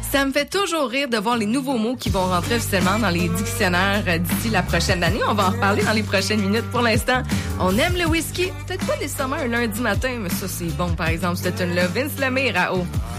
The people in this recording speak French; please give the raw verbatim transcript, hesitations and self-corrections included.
Ça me fait toujours rire de voir les nouveaux mots qui vont rentrer officiellement dans les dictionnaires d'ici la prochaine année. On va en reparler dans les prochaines minutes. Pour l'instant, on aime le whisky. Peut-être pas nécessairement un lundi matin, mais ça, c'est bon, par exemple. C'est une là. Vince Lemire à eau.